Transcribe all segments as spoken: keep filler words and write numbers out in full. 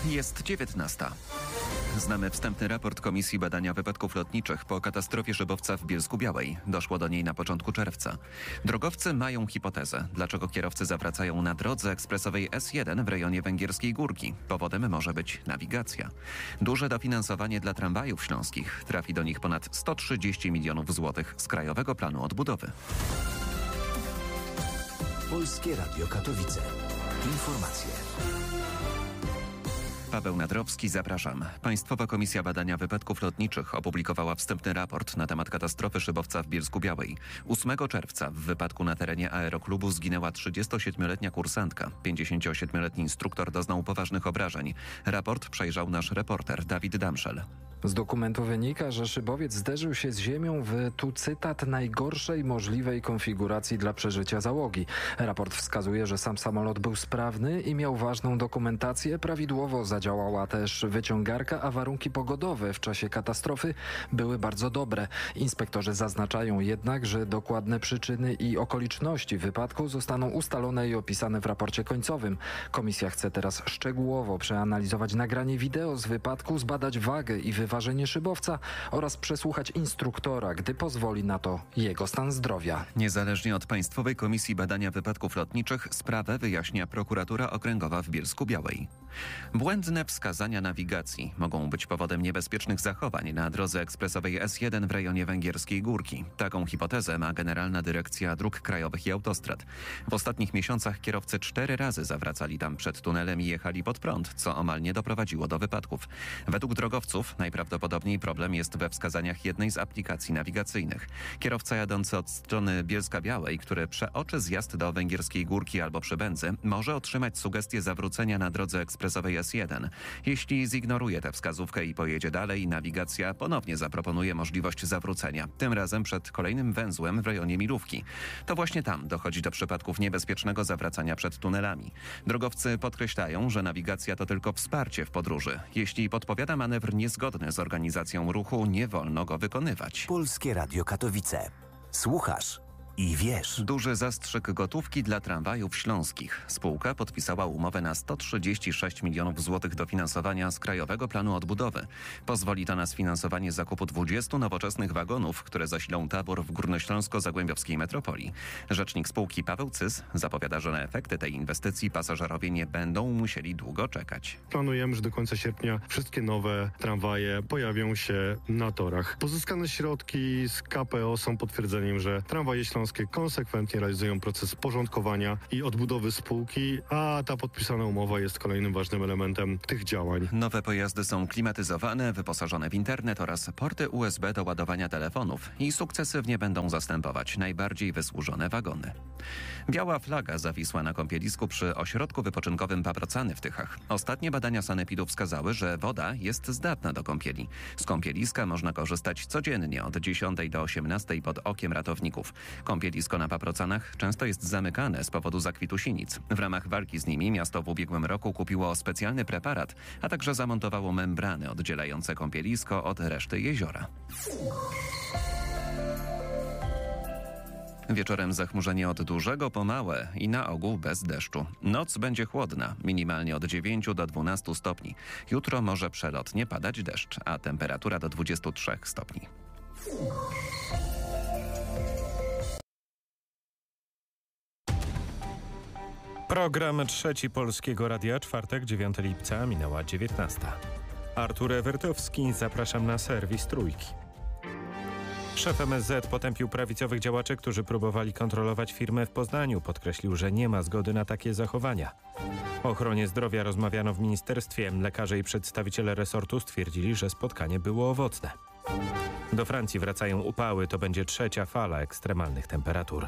Jest dziewiętnasta. Znamy wstępny raport Komisji Badania Wypadków Lotniczych po katastrofie szybowca w Bielsku-Białej. Doszło do niej na początku czerwca. Drogowcy mają hipotezę, dlaczego kierowcy zawracają na drodze ekspresowej S jeden w rejonie Węgierskiej Górki. Powodem może być nawigacja. Duże dofinansowanie dla tramwajów śląskich. Trafi do nich ponad sto trzydzieści milionów złotych z Krajowego Planu Odbudowy. Polskie Radio Katowice. Informacje. Paweł Nadrowski, zapraszam. Państwowa Komisja Badania Wypadków Lotniczych opublikowała wstępny raport na temat katastrofy szybowca w Bielsku-Białej. ósmego czerwca w wypadku na terenie aeroklubu zginęła trzydziestosiedmioletnia kursantka. pięćdziesięciosiedmioletni instruktor doznał poważnych obrażeń. Raport przejrzał nasz reporter Dawid Damszel. Z dokumentu wynika, że szybowiec zderzył się z ziemią w, tu cytat, najgorszej możliwej konfiguracji dla przeżycia załogi. Raport wskazuje, że sam samolot był sprawny i miał ważną dokumentację. Prawidłowo zadziałała też wyciągarka, a warunki pogodowe w czasie katastrofy były bardzo dobre. Inspektorzy zaznaczają jednak, że dokładne przyczyny i okoliczności wypadku zostaną ustalone i opisane w raporcie końcowym. Komisja chce teraz szczegółowo przeanalizować nagranie wideo z wypadku, zbadać wagę i wyważenie ważenie szybowca oraz przesłuchać instruktora, gdy pozwoli na to jego stan zdrowia. Niezależnie od Państwowej Komisji Badania Wypadków Lotniczych sprawę wyjaśnia Prokuratura Okręgowa w Bielsku-Białej. Błędne wskazania nawigacji mogą być powodem niebezpiecznych zachowań na drodze ekspresowej S jeden w rejonie Węgierskiej Górki. Taką hipotezę ma Generalna Dyrekcja Dróg Krajowych i Autostrad. W ostatnich miesiącach kierowcy cztery razy zawracali tam przed tunelem i jechali pod prąd, co omal nie doprowadziło do wypadków. Według drogowców najprawdopodobniej problem jest we wskazaniach jednej z aplikacji nawigacyjnych. Kierowca jadący od strony Bielska-Białej, który przeoczy zjazd do Węgierskiej Górki albo przy Będzy, może otrzymać sugestię zawrócenia na drodze ekspresowej S jeden. Jeśli zignoruje tę wskazówkę i pojedzie dalej, nawigacja ponownie zaproponuje możliwość zawrócenia, tym razem przed kolejnym węzłem w rejonie Milówki. To właśnie tam dochodzi do przypadków niebezpiecznego zawracania przed tunelami. Drogowcy podkreślają, że nawigacja to tylko wsparcie w podróży. Jeśli podpowiada manewr niezgodny z organizacją ruchu, nie wolno go wykonywać. Polskie Radio Katowice. Słuchasz i wiesz. Duży zastrzyk gotówki dla tramwajów śląskich. Spółka podpisała umowę na sto trzydzieści sześć milionów złotych dofinansowania z Krajowego Planu Odbudowy. Pozwoli to na sfinansowanie zakupu dwudziestu nowoczesnych wagonów, które zasilą tabor w górnośląsko-zagłębiowskiej metropolii. Rzecznik spółki Paweł Cys zapowiada, że na efekty tej inwestycji pasażerowie nie będą musieli długo czekać. Planujemy, że do końca sierpnia wszystkie nowe tramwaje pojawią się na torach. Pozyskane środki z K P O są potwierdzeniem, że tramwaje śląskie konsekwentnie realizują proces porządkowania i odbudowy spółki, a ta podpisana umowa jest kolejnym ważnym elementem tych działań. Nowe pojazdy są klimatyzowane, wyposażone w internet oraz porty U S B do ładowania telefonów i sukcesywnie będą zastępować najbardziej wysłużone wagony. Biała flaga zawisła na kąpielisku przy ośrodku wypoczynkowym Paprocany w Tychach. Ostatnie badania sanepidu wskazały, że woda jest zdatna do kąpieli. Z kąpieliska można korzystać codziennie od dziesiątej do osiemnastej pod okiem ratowników. Kąpielisko na Paprocanach często jest zamykane z powodu zakwitu sinic. W ramach walki z nimi miasto w ubiegłym roku kupiło specjalny preparat, a także zamontowało membrany oddzielające kąpielisko od reszty jeziora. Wieczorem zachmurzenie od dużego po małe i na ogół bez deszczu. Noc będzie chłodna, minimalnie od dziewięciu do dwunastu stopni. Jutro może przelotnie padać deszcz, a temperatura do dwudziestu trzech stopni. Program Trzeci Polskiego Radia, czwartek, dziewiątego lipca, minęła dziewiętnasta. Artur Ewertowski, zapraszam na serwis Trójki. Szef M S Z potępił prawicowych działaczy, którzy próbowali kontrolować firmę w Poznaniu. Podkreślił, że nie ma zgody na takie zachowania. O ochronie zdrowia rozmawiano w ministerstwie. Lekarze i przedstawiciele resortu stwierdzili, że spotkanie było owocne. Do Francji wracają upały. To będzie trzecia fala ekstremalnych temperatur.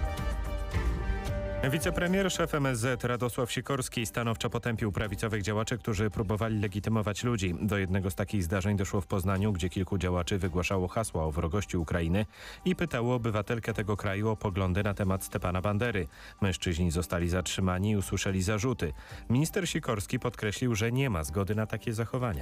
Wicepremier, szef M S Z Radosław Sikorski stanowczo potępił prawicowych działaczy, którzy próbowali legitymować ludzi. Do jednego z takich zdarzeń doszło w Poznaniu, gdzie kilku działaczy wygłaszało hasła o wrogości Ukrainy i pytało obywatelkę tego kraju o poglądy na temat Stepana Bandery. Mężczyźni zostali zatrzymani i usłyszeli zarzuty. Minister Sikorski podkreślił, że nie ma zgody na takie zachowania.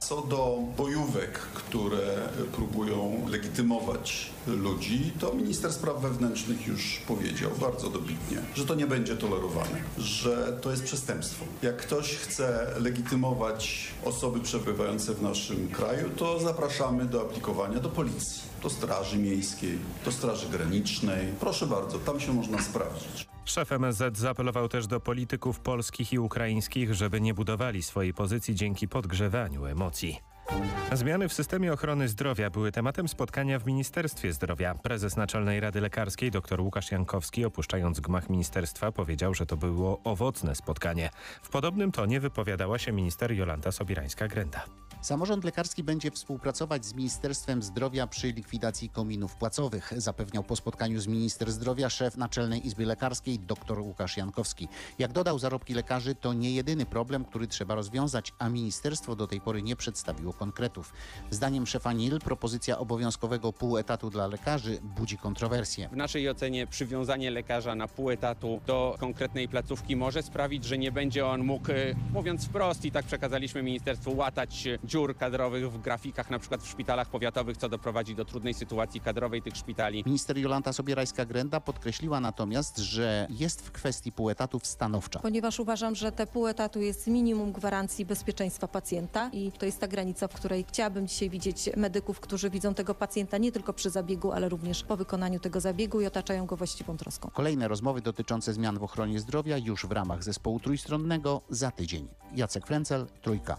Co do bojówek, które próbują legitymować ludzi, to minister spraw wewnętrznych już powiedział bardzo dobitnie, że to nie będzie tolerowane, że to jest przestępstwo. Jak ktoś chce legitymować osoby przebywające w naszym kraju, to zapraszamy do aplikowania do policji, do Straży Miejskiej, do Straży Granicznej. Proszę bardzo, tam się można sprawdzić. Szef M S Z zaapelował też do polityków polskich i ukraińskich, żeby nie budowali swojej pozycji dzięki podgrzewaniu emocji. Zmiany w systemie ochrony zdrowia były tematem spotkania w Ministerstwie Zdrowia. Prezes Naczelnej Rady Lekarskiej dr Łukasz Jankowski, opuszczając gmach ministerstwa, powiedział, że to było owocne spotkanie. W podobnym tonie wypowiadała się minister Jolanta Sobirańska-Grenda. Samorząd lekarski będzie współpracować z Ministerstwem Zdrowia przy likwidacji kominów płacowych, zapewniał po spotkaniu z minister zdrowia szef Naczelnej Izby Lekarskiej dr Łukasz Jankowski. Jak dodał, zarobki lekarzy to nie jedyny problem, który trzeba rozwiązać, a ministerstwo do tej pory nie przedstawiło konkretów. Zdaniem szefa N I L propozycja obowiązkowego pół etatu dla lekarzy budzi kontrowersje. W naszej ocenie przywiązanie lekarza na pół etatu do konkretnej placówki może sprawić, że nie będzie on mógł, mówiąc wprost, i tak przekazaliśmy ministerstwu, łatać dziur kadrowych w grafikach, na przykład w szpitalach powiatowych, co doprowadzi do trudnej sytuacji kadrowej tych szpitali. Minister Jolanta Sobierajska-Grenda podkreśliła natomiast, że jest w kwestii pół etatów stanowcza. Ponieważ uważam, że te pół etatu jest minimum gwarancji bezpieczeństwa pacjenta i to jest ta granica, w której chciałabym dzisiaj widzieć medyków, którzy widzą tego pacjenta nie tylko przy zabiegu, ale również po wykonaniu tego zabiegu i otaczają go właściwą troską. Kolejne rozmowy dotyczące zmian w ochronie zdrowia już w ramach zespołu trójstronnego za tydzień. Jacek Frencel, Trójka.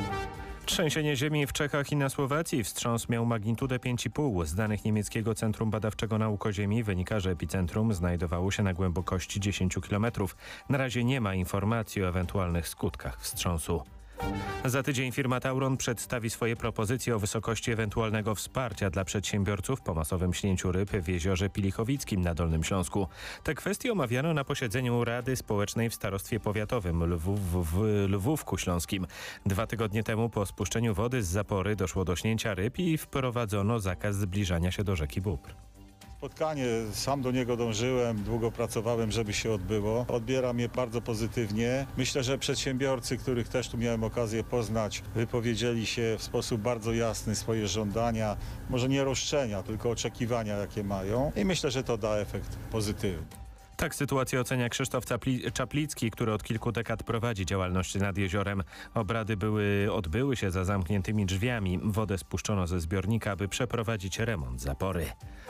Trzęsienie ziemi w Czechach i na Słowacji. Wstrząs miał magnitudę pięć i pół. Z danych niemieckiego Centrum Badawczego Nauk o Ziemi wynika, że epicentrum znajdowało się na głębokości dziesięć kilometrów. Na razie nie ma informacji o ewentualnych skutkach wstrząsu. Za tydzień firma Tauron przedstawi swoje propozycje o wysokości ewentualnego wsparcia dla przedsiębiorców po masowym śnięciu ryb w jeziorze Pilichowickim na Dolnym Śląsku. Te kwestie omawiano na posiedzeniu Rady Społecznej w Starostwie Powiatowym Lwów, w Lwówku Śląskim. Dwa tygodnie temu po spuszczeniu wody z zapory doszło do śnięcia ryb i wprowadzono zakaz zbliżania się do rzeki Bóbr. Spotkanie, sam do niego dążyłem, długo pracowałem, żeby się odbyło. Odbieram je bardzo pozytywnie. Myślę, że przedsiębiorcy, których też tu miałem okazję poznać, wypowiedzieli się w sposób bardzo jasny swoje żądania, może nie roszczenia, tylko oczekiwania, jakie mają. I myślę, że to da efekt pozytywny. Tak sytuację ocenia Krzysztof Czaplicki, który od kilku dekad prowadzi działalność nad jeziorem. Obrady były, odbyły się za zamkniętymi drzwiami. Wodę spuszczono ze zbiornika, by przeprowadzić remont zapory.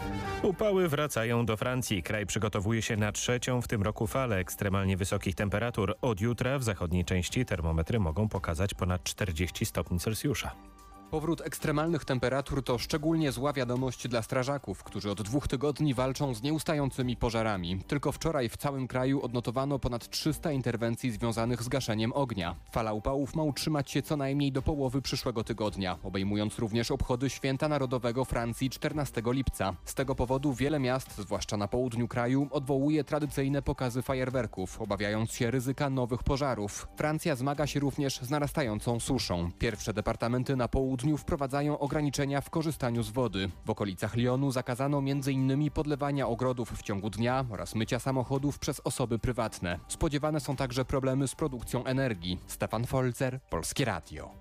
Upały wracają do Francji. Kraj przygotowuje się na trzecią w tym roku falę ekstremalnie wysokich temperatur. Od jutra w zachodniej części termometry mogą pokazać ponad czterdzieści stopni Celsjusza. Powrót ekstremalnych temperatur to szczególnie zła wiadomość dla strażaków, którzy od dwóch tygodni walczą z nieustającymi pożarami. Tylko wczoraj w całym kraju odnotowano ponad trzysta interwencji związanych z gaszeniem ognia. Fala upałów ma utrzymać się co najmniej do połowy przyszłego tygodnia, obejmując również obchody Święta Narodowego Francji czternastego lipca. Z tego powodu wiele miast, zwłaszcza na południu kraju, odwołuje tradycyjne pokazy fajerwerków, obawiając się ryzyka nowych pożarów. Francja zmaga się również z narastającą suszą. Pierwsze departamenty na południu wprowadzają ograniczenia w korzystaniu z wody. W okolicach Lyonu zakazano między innymi podlewania ogrodów w ciągu dnia oraz mycia samochodów przez osoby prywatne. Spodziewane są także problemy z produkcją energii. Stefan Folzer, Polskie Radio.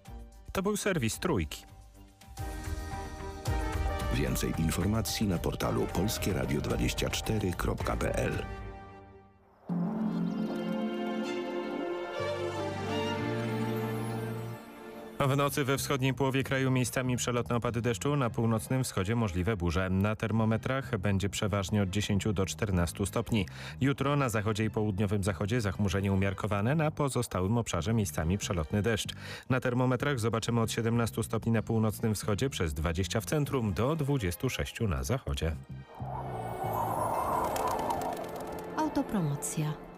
To był serwis Trójki. Więcej informacji na portalu polskie radio dwadzieścia cztery kropka p l. W nocy we wschodniej połowie kraju miejscami przelotne opady deszczu, na północnym wschodzie możliwe burze. Na termometrach będzie przeważnie od dziesięciu do czternastu stopni. Jutro na zachodzie i południowym zachodzie zachmurzenie umiarkowane, na pozostałym obszarze miejscami przelotny deszcz. Na termometrach zobaczymy od siedemnastu stopni na północnym wschodzie, przez dwadzieścia w centrum do dwudziestu sześciu na zachodzie. Autopromocja.